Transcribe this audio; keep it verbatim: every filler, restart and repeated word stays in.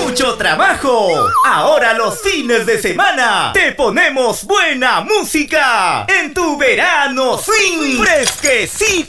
mucho trabajo. Ahora los fines de semana te ponemos buena música en tu verano swing fresquecito.